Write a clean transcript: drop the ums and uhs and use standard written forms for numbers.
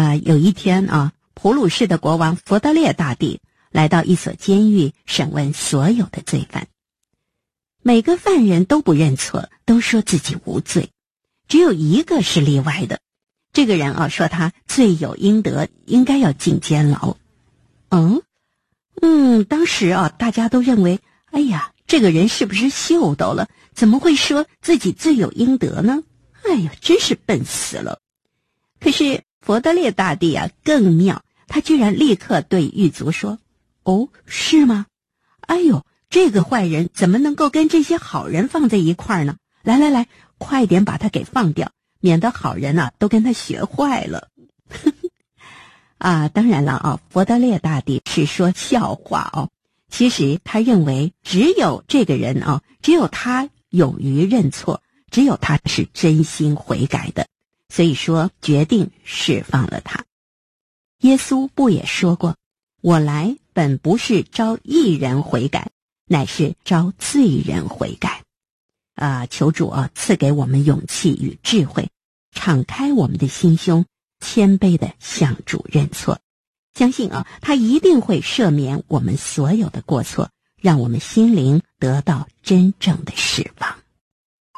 有一天啊，普鲁士的国王佛德烈大帝来到一所监狱，审问所有的罪犯。每个犯人都不认错，都说自己无罪，只有一个是例外的。这个人啊，说他罪有应得，应该要进监牢。当时啊，大家都认为，哎呀，这个人是不是秀逗了？怎么会说自己罪有应得呢？哎呀，真是笨死了。可是佛德烈大帝啊，更妙，他居然立刻对狱卒说：“哦，是吗？哎呦，这个坏人怎么能够跟这些好人放在一块儿呢？来，快点把他给放掉，免得好人啊都跟他学坏了。”当然了啊，佛德烈大帝是说笑话哦。其实他认为只有这个人啊，只有他勇于认错，只有他是真心悔改的，所以说决定释放了他。耶稣不也说过，我来本不是招义人悔改，乃是招罪人悔改。求主啊赐给我们勇气与智慧，敞开我们的心胸，谦卑地向主认错，相信啊，他一定会赦免我们所有的过错，让我们心灵得到真正的释放。